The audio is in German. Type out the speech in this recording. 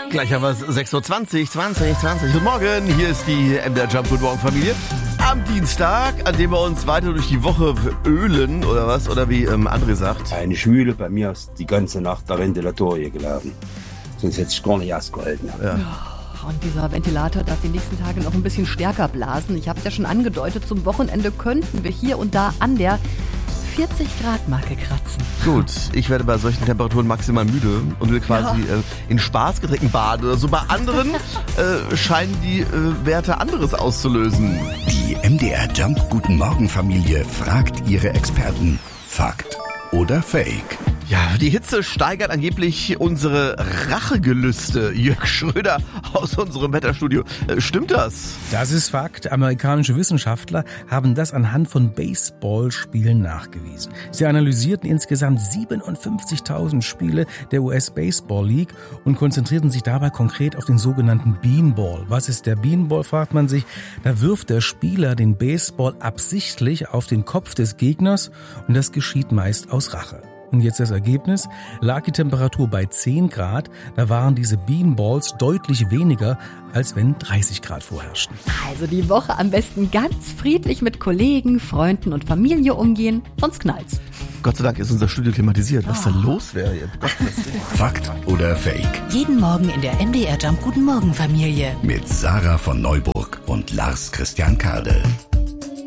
Gleich haben wir es 6.20 Uhr, Guten Morgen, hier ist die MDR Jump Guten Morgen Familie. Am Dienstag, an dem wir uns weiter durch die Woche ölen, oder was? Oder wie André sagt. Eine Schwüle, bei mir ist die ganze Nacht der Ventilator hier gelaufen. Sonst hätte ich gar nicht ausgehalten. Ja. Und dieser Ventilator darf die nächsten Tage noch ein bisschen stärker blasen. Ich habe es ja schon angedeutet, zum Wochenende könnten wir hier und da an der 40-Grad-Marke kratzen. Gut, ich werde bei solchen Temperaturen maximal müde und will quasi in Spaßgetränken baden oder so. Bei anderen scheinen die Werte anderes auszulösen. Die MDR Jump Guten Morgen Familie fragt ihre Experten. Fakt oder Fake? Ja, die Hitze steigert angeblich unsere Rachegelüste. Jörg Schröder aus unserem Wetterstudio. Stimmt das? Das ist Fakt. Amerikanische Wissenschaftler haben das anhand von Baseballspielen nachgewiesen. Sie analysierten insgesamt 57.000 Spiele der US Baseball League und konzentrierten sich dabei konkret auf den sogenannten Beanball. Was ist der Beanball, fragt man sich. Da wirft der Spieler den Baseball absichtlich auf den Kopf des Gegners und das geschieht meist aus Rache. Und jetzt das Ergebnis, lag die Temperatur bei 10 Grad, da waren diese Beanballs deutlich weniger, als wenn 30 Grad vorherrschten. Also die Woche am besten ganz friedlich mit Kollegen, Freunden und Familie umgehen, sonst knallt's. Gott sei Dank ist unser Studio klimatisiert. Was denn los wäre hier? Fakt oder Fake? Jeden Morgen in der MDR Jump Guten Morgen Familie. Mit Sarah von Neuburg und Lars Christian Kardel.